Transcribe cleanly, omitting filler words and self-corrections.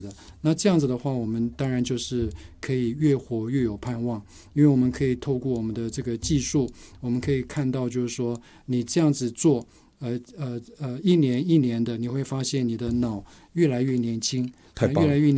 那这样子的话，我们当然就是可以越活越有盼望，因为我们可以透过我们的这个技术，我们可以看到，就是说你这样子做，一年一年的，你会发现你的脑越来越年轻， 太棒了， 越来越